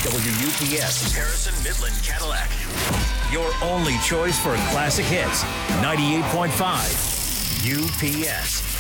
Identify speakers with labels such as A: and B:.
A: WUPS Harrison Midland Cadillac. Your only choice for classic hits. 98.5 UPS.